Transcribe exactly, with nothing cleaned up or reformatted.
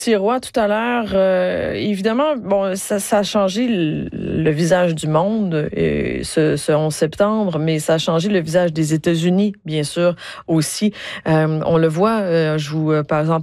Roy tout à l'heure, euh, évidemment, bon, ça, ça a changé le, le visage du monde et ce, ce onze septembre, mais ça a changé le visage des États-Unis, bien sûr, aussi. Euh, on le voit, euh, je vous, par exemple,